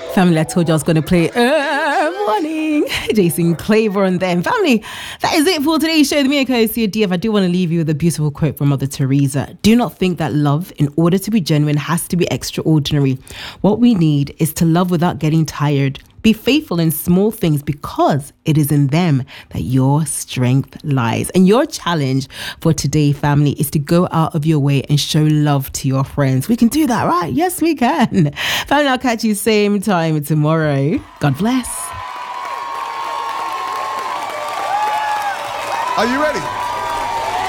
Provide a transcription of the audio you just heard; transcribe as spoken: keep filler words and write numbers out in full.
Family, I told you I was going to play uh, Morning. Jason Claiborne then. Family, that is it for today's show. The Miyako C D F. I do want to leave you with a beautiful quote from Mother Teresa. Do not think that love, in order to be genuine, has to be extraordinary. What we need is to love without getting tired. Be faithful in small things because it is in them that your strength lies. And your challenge for today, family, is to go out of your way and show love to your friends. We can do that, right? Yes, we can. Family, I'll catch you same time tomorrow. God bless. Are you ready?